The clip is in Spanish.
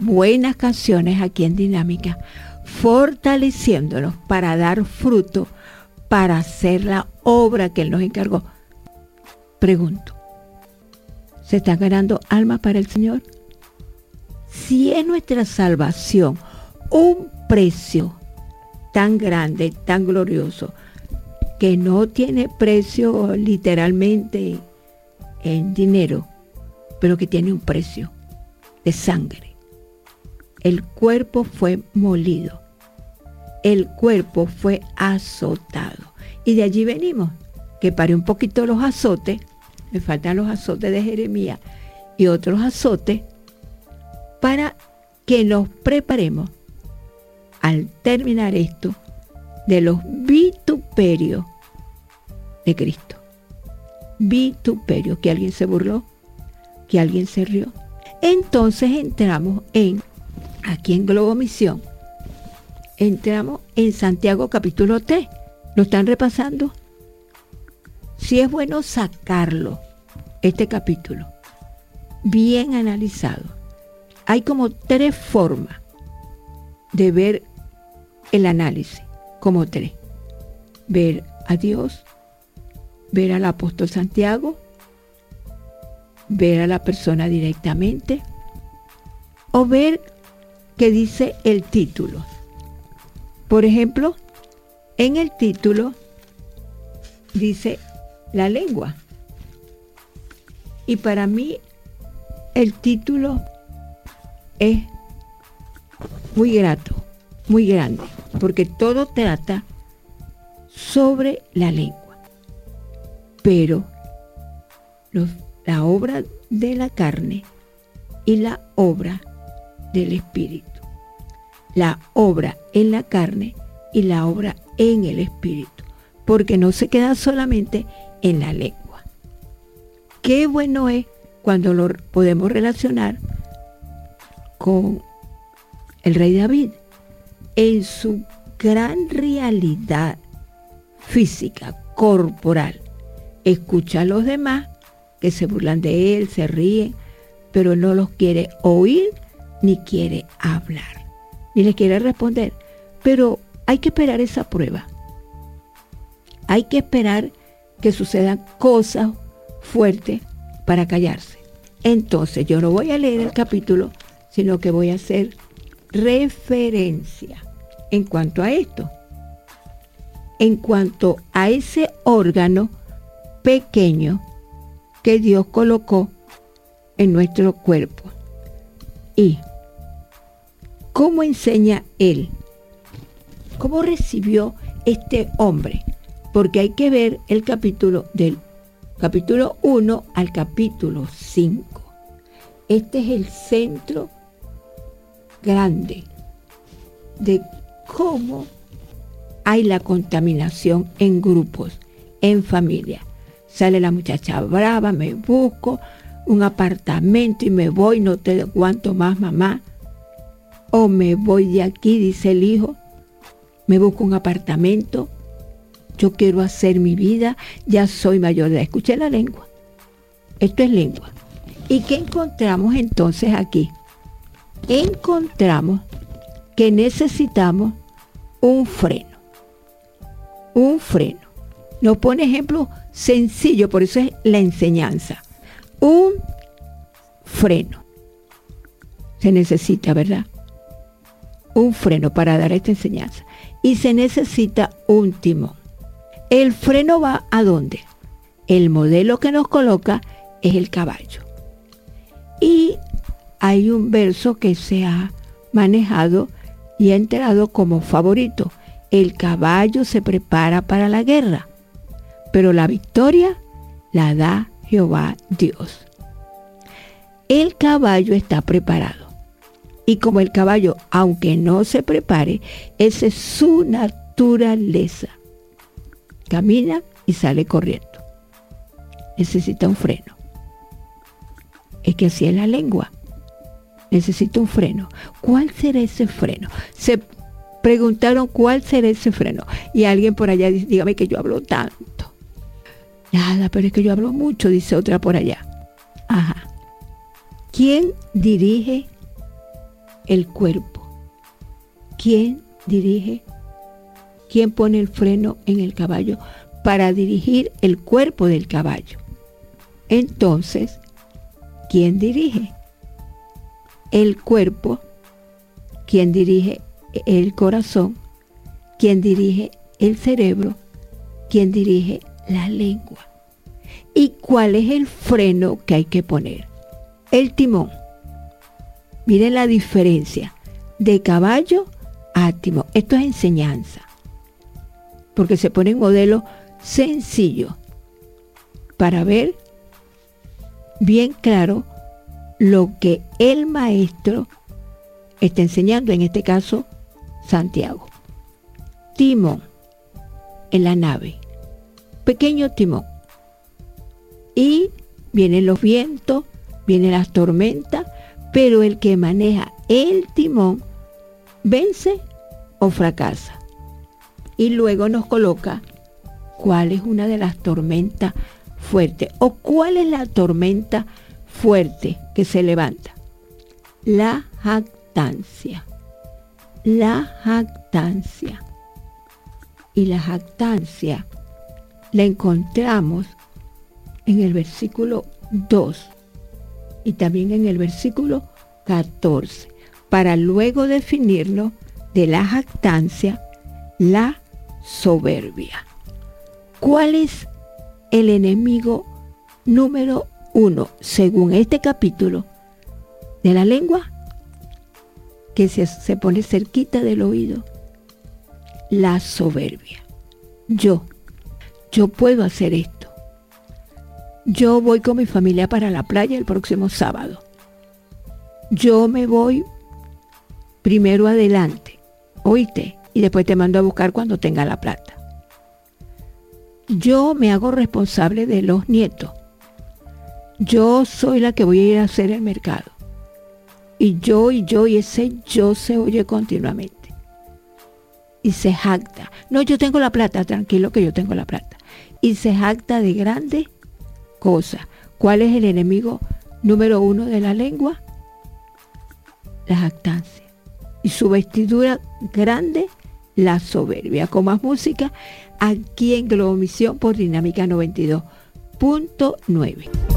buenas canciones aquí en Dinámica, fortaleciéndonos para dar fruto, para hacer la obra que Él nos encargó. Pregunto, ¿se están ganando almas para el Señor? Si es nuestra salvación un precio tan grande, tan glorioso, que no tiene precio literalmente en dinero, pero que tiene un precio de sangre. El cuerpo fue molido, el cuerpo fue azotado. Y de allí venimos, que paré un poquito los azotes, me faltan los azotes de Jeremías y otros azotes, para que nos preparemos al terminar esto de los vituperios de Cristo. Vituperios, que alguien se burló, que alguien se rió. Entonces entramos aquí en Globo Misión, entramos en Santiago capítulo 3. ¿Lo están repasando? Sí es bueno sacarlo, este capítulo, bien analizado. Hay como 3 formas de ver el análisis, como 3. Ver a Dios, ver al apóstol Santiago, ver a la persona directamente, o ver qué dice el título. Por ejemplo, en el título dice la lengua. Y para mí el título es muy grato, muy grande, porque todo trata sobre la lengua. Pero la obra de la carne y la obra del espíritu. La obra en la carne y la obra en el espíritu. Porque no se queda solamente en la lengua. Qué bueno es cuando lo podemos relacionar con el rey David en su gran realidad física, corporal. Escucha a los demás que se burlan de él, se ríen, pero no los quiere oír ni quiere hablar, ni les quiere responder. Pero hay que esperar esa prueba. Hay que esperar que sucedan cosas fuertes para callarse. Entonces yo no voy a leer el capítulo, sino que voy a hacer referencia en cuanto a esto. En cuanto a ese órgano pequeño que Dios colocó en nuestro cuerpo. Y cómo enseña Él, cómo recibió este hombre, porque hay que ver el capítulo del capítulo 1 al capítulo 5. Este es el centro grande de cómo hay la contaminación en grupos, en familia. Sale la muchacha brava, me busco un apartamento y me voy, no te aguanto más, mamá. O me voy de aquí, dice el hijo, me busco un apartamento, yo quiero hacer mi vida, ya soy mayor de edad. Escuché la lengua. Esto es lengua. ¿Y qué encontramos entonces aquí? Encontramos que necesitamos un freno. Un freno. Nos pone ejemplo sencillo, por eso es la enseñanza. Un freno. Se necesita, ¿verdad? Un freno para dar esta enseñanza. Y se necesita un timón. ¿El freno va a dónde? El modelo que nos coloca es el caballo. Y hay un verso que se ha manejado y ha entrado como favorito. El caballo se prepara para la guerra, pero la victoria la da Jehová Dios. El caballo está preparado. Y como el caballo, aunque no se prepare, esa es su naturaleza. Camina y sale corriendo. Necesita un freno. Es que así es la lengua. Necesita un freno. ¿Cuál será ese freno? Se preguntaron cuál será ese freno. Y alguien por allá dice, dígame que yo hablo tanto. Nada, pero es que yo hablo mucho, dice otra por allá. Ajá. ¿Quién dirige el cuerpo. ¿Quién dirige? ¿Quién pone el freno en el caballo para dirigir el cuerpo del caballo? Entonces, ¿quién dirige? El cuerpo. ¿Quién dirige el corazón? ¿Quién dirige el cerebro? ¿Quién dirige la lengua? ¿Y cuál es el freno que hay que poner? El timón. Miren la diferencia de caballo a timón. Esto es enseñanza, porque se pone un modelo sencillo para ver bien claro lo que el maestro está enseñando, en este caso Santiago. Timón en la nave, pequeño timón. Y vienen los vientos, vienen las tormentas, pero el que maneja el timón vence o fracasa. Y luego nos coloca cuál es una de las tormentas fuertes o cuál es la tormenta fuerte que se levanta. La jactancia. La jactancia. Y la jactancia la encontramos en el versículo 2 y también en el versículo 14, para luego definirnos de la jactancia, la soberbia. ¿Cuál es el enemigo número 1, según este capítulo, de la lengua? Que se pone cerquita del oído. La soberbia. Yo puedo hacer esto. Yo voy con mi familia para la playa el próximo sábado. Yo me voy primero adelante, ¿oíste? Y después te mando a buscar cuando tenga la plata. Yo me hago responsable de los nietos. Yo soy la que voy a ir a hacer el mercado. Y ese yo se oye continuamente. Y se jacta. No, yo tengo la plata, tranquilo que yo tengo la plata. Y se jacta de grandes cosas. ¿Cuál es el enemigo número 1 de la lengua? La jactancia. Y su vestidura grande, la soberbia. Con más música, aquí en Globovisión por Dinámica 92.9.